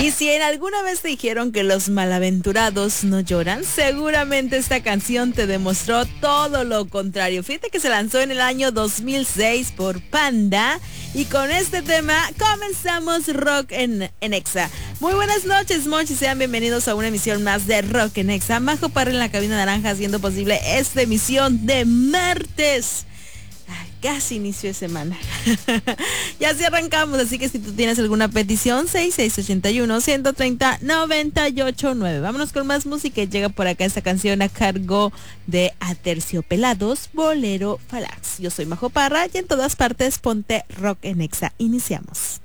Y si en alguna vez te dijeron que los malaventurados no lloran, seguramente esta canción te demostró todo lo contrario. Fíjate que se lanzó en el año 2006 por Panda y con este tema comenzamos Rock en Exa. Muy buenas noches, Monchi, sean bienvenidos a una emisión más de Rock en Exa. Majo Parra en la cabina naranja haciendo posible esta emisión de martes. Casi inicio de semana. Y así arrancamos, así que si tú tienes alguna petición, 6681-130-989. Vámonos con más música. Llega por acá esta canción a cargo de Aterciopelados, Bolero Falax. Yo soy Majo Parra y en todas partes ponte Rock en Exa. Iniciamos.